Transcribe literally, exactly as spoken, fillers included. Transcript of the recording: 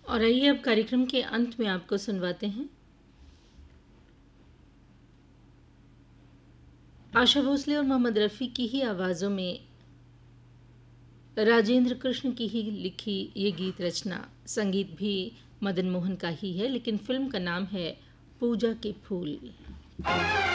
और आइए अब कार्यक्रम के अंत में आपको सुनवाते हैं आशा भोसले और मोहम्मद रफ़ी की ही आवाज़ों में राजेंद्र कृष्ण की ही लिखी ये गीत रचना। संगीत भी मदन मोहन का ही है, लेकिन फिल्म का नाम है पूजा के फूल।